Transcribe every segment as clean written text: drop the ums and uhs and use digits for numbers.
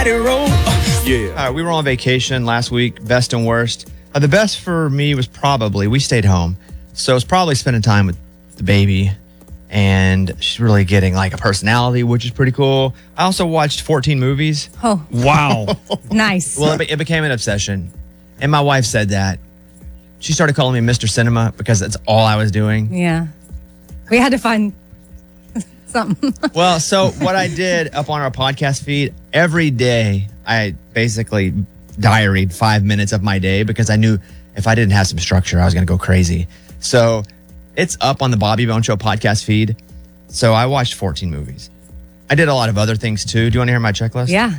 mighty road. Yeah. We were on vacation last week, best and worst. The best for me was probably, we stayed home. So it's probably spending time with the baby. And she's really getting like a personality, which is pretty cool. I also watched 14 movies. Oh, Wow. nice. Well, it became an obsession. And my wife said that. She started calling me Mr. Cinema because that's all I was doing. Yeah. We had to find something. Well, so what I did up on our podcast feed, every day I basically diaried 5 minutes of my day because I knew if I didn't have some structure, I was going to go crazy. So it's up on the Bobby Bone Show podcast feed. So I watched 14 movies. I did a lot of other things too. Do you want to hear my checklist? Yeah.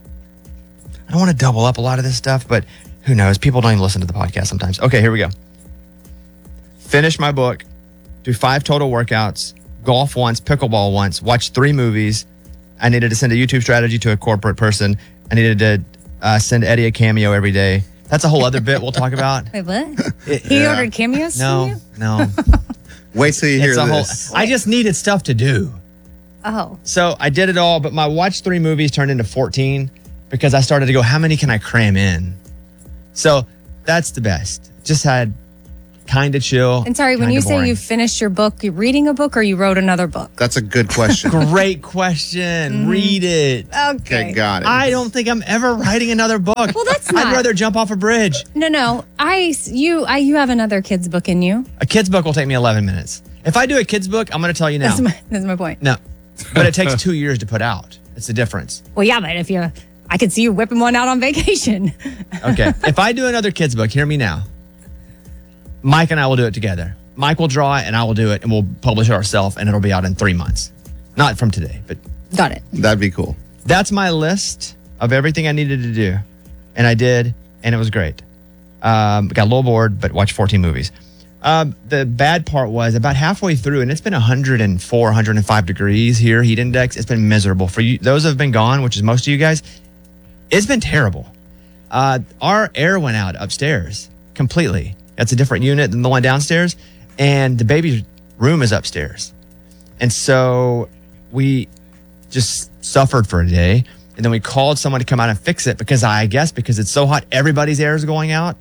I don't want to double up a lot of this stuff, but who knows? People don't even listen to the podcast sometimes. Okay, here we go. Finish my book, do 5 total workouts, golf once, pickleball once, watch 3 movies. I needed to send a YouTube strategy to a corporate person. I needed to send Eddie a cameo every day. That's a whole other bit we'll talk about. Wait, what? He ordered cameos from you? No. Wait till you hear It's a whole. this. I just needed stuff to do. Oh. So I did it all, but my watch 3 movies turned into 14 because I started to go, how many can I cram in? So that's the best. Just had kind of chill. And sorry, when kinda you say boring. you finished your book, you reading a book or you wrote another book? That's a good question. Great question. Read it. Okay, got it. I don't think I'm ever writing another book. Well, that's not. I'd rather jump off a bridge. No. You have another kid's book in you. A kid's book will take me 11 minutes. If I do a kid's book, I'm going to tell you now. That's my point. No, but it takes 2 years to put out. It's the difference. Well, yeah, but I could see you whipping one out on vacation. Okay. If I do another kid's book, hear me now. Mike and I will do it together. Mike will draw it and I will do it and we'll publish it ourselves and it'll be out in 3 months. Not from today, but Got it. That'd be cool. that's my list of everything I needed to do. And I did, and it was great. Got a little bored, but watched 14 movies. The bad part was about halfway through, and it's been 104, 105 degrees here, heat index. It's been miserable. For you, those that have been gone, which is most of you guys, it's been terrible. Our air went out upstairs completely. That's a different unit than the one downstairs. And the baby's room is upstairs. And so we just suffered for a day. And then we called someone to come out and fix it because because it's so hot, everybody's air is going out.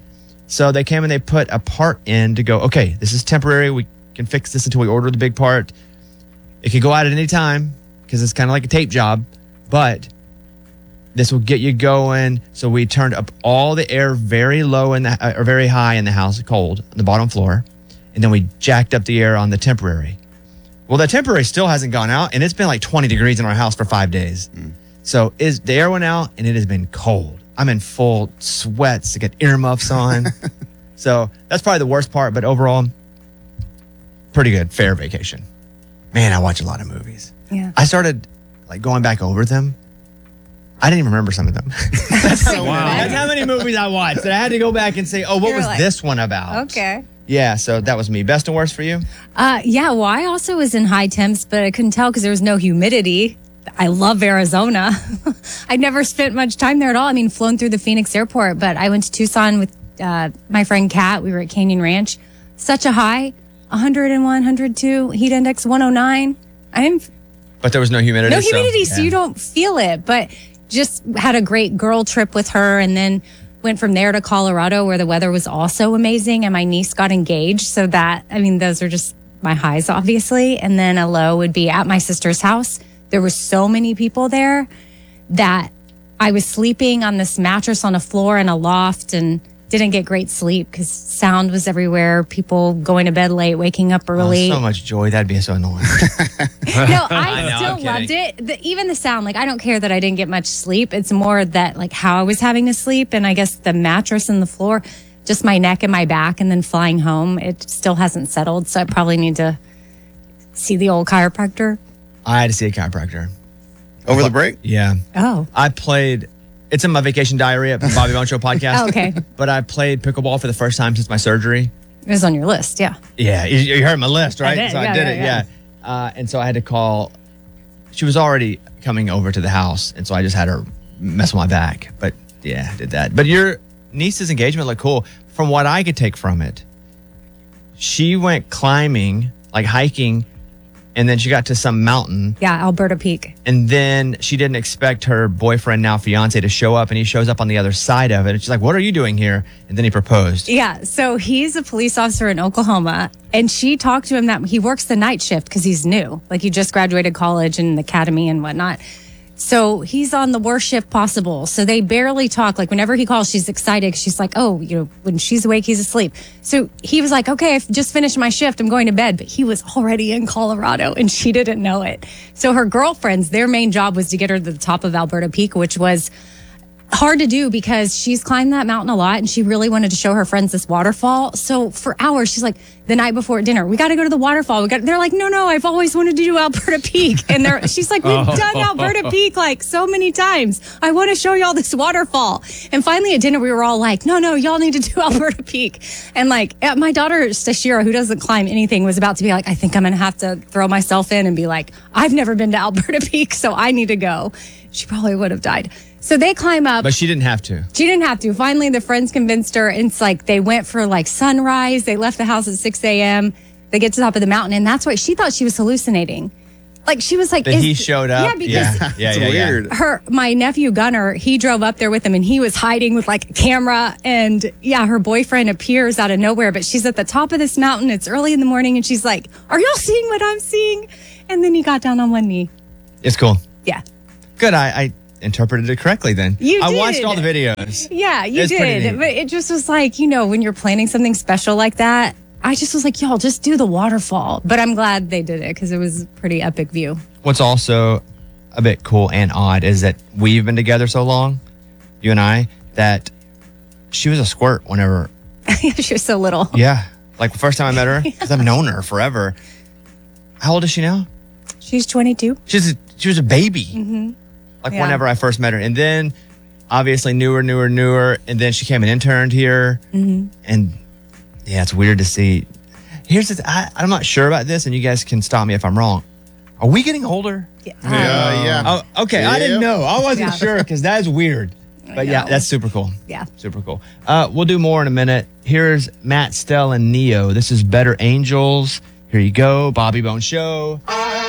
So they came and they put a part in to go, okay, this is temporary. We can fix this until we order the big part. It could go out at any time because it's kind of like a tape job, but this will get you going. So we turned up all the air very low or very high in the house, cold, on the bottom floor. And then we jacked up the air on the temporary. Well, the temporary still hasn't gone out, and it's been like 20 degrees in our house for 5 days. So the air went out, and it has been cold. I'm in full sweats. I got earmuffs on. So that's probably the worst part, but overall, pretty good, fair vacation. Man, I watch a lot of movies. Yeah. I started like going back over them. I didn't even remember some of them. That's how many movies I watched that I had to go back and say, oh, what You're was like, this one about? Okay. Yeah, so that was me. Best and worst for you? Yeah, well, I also was in high temps, but I couldn't tell because there was no humidity. I love Arizona. I'd never spent much time there at all. I mean, flown through the Phoenix airport, but I went to Tucson with my friend Kat. We were at Canyon Ranch. Such a high, 101, 102, heat index 109. But there was no humidity. No humidity, so so you don't feel it. But just had a great girl trip with her and then went from there to Colorado where the weather was also amazing and my niece got engaged. So those are just my highs, obviously. And then a low would be at my sister's house. There were so many people there that I was sleeping on this mattress on a floor in a loft and didn't get great sleep because sound was everywhere. People going to bed late, waking up early. Oh, so much joy. That'd be so annoying. No, I know, still I'm loved it. Even the sound, I don't care that I didn't get much sleep. It's more that how I was having to sleep. And I guess the mattress and the floor, just my neck and my back and then flying home, it still hasn't settled. So I probably need to see the old chiropractor. I had to see a chiropractor. Over the break? Yeah. Oh. I played, it's in my vacation diary at Bobby Bone Show podcast. Oh, okay. But I played pickleball for the first time since my surgery. It was on your list, yeah. Yeah, you heard my list, right? I did, So I yeah, did yeah, it, yeah. yeah. And so I had to call. She was already coming over to the house, and so I just had her mess with my back. But yeah, did that. But your niece's engagement looked cool. From what I could take from it, she went climbing, hiking, And then she got to some mountain. Yeah, Alberta Peak. And then she didn't expect her boyfriend, now fiance, to show up. And he shows up on the other side of it. And she's like, what are you doing here? And then he proposed. Yeah, so he's a police officer in Oklahoma. And she talked to him that he works the night shift because he's new. Like he just graduated college and academy and whatnot. So he's on the worst shift possible. So they barely talk. Like whenever he calls, she's excited. She's like, oh, when she's awake, he's asleep. So he was like, okay, I've just finished my shift. I'm going to bed. But he was already in Colorado and she didn't know it. So her girlfriends, their main job was to get her to the top of Alberta Peak, which was hard to do because she's climbed that mountain a lot and she really wanted to show her friends this waterfall. So for hours, she's like, the night before dinner, we got to go to the waterfall. They're like, no, I've always wanted to do Alberta Peak. And she's like, we've done Alberta Peak like so many times. I want to show y'all this waterfall. And finally at dinner, we were all like, no, y'all need to do Alberta Peak. And like my daughter, Stashira, who doesn't climb anything, was about to be like, I think I'm going to have to throw myself in and be like, I've never been to Alberta Peak, so I need to go. She probably would have died. So they climb up. But she didn't have to. She didn't have to. Finally, the friends convinced her. And it's like they went for like sunrise. They left the house at 6 a.m. They get to the top of the mountain. And that's why she thought she was hallucinating. Like she was like, that he showed up. Yeah, because yeah, weird. My nephew Gunnar, he drove up there with him and he was hiding with like a camera. And yeah, her boyfriend appears out of nowhere, but she's at the top of this mountain. It's early in the morning. And she's like, are y'all seeing what I'm seeing? And then he got down on one knee. It's cool. Yeah. Good. I interpreted it correctly then. I watched all the videos. Yeah, you did. But it just was like, when you're planning something special like that, I just was like, y'all, just do the waterfall. But I'm glad they did it because it was a pretty epic view. What's also a bit cool and odd is that we've been together so long, you and I, that she was a squirt whenever. She was so little. Yeah. Like the first time I met her, because I've known her forever. How old is she now? She's 22. She was a baby. Mm-hmm. Like whenever I first met her. And then obviously knew her. And then she came and interned here. Mm-hmm. And yeah, it's weird to see. Here's the I'm not sure about this, and you guys can stop me if I'm wrong. Are we getting older? Yeah. Yeah. Oh, okay. I didn't know. I wasn't sure because that is weird. But yeah, that's super cool. Yeah. Super cool. We'll do more in a minute. Here's Matt, Stell, and Neo. This is Better Angels. Here you go. Bobby Bone Show.